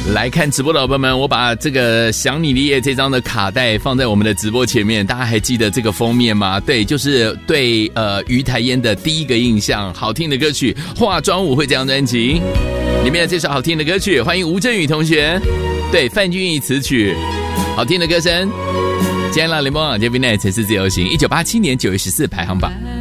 来看直播的宝宝们，我把这个想你的夜这张的卡带放在我们的直播前面，大家还记得这个封面吗？对，就是对于台烟的第一个印象，好听的歌曲《化妆舞会》这张专辑里面的这首好听的歌曲，欢迎吴镇宇同学，对，范俊毅词曲，好听的歌声。今天让联播网这边呢，城市自由行1987年9月14排行榜。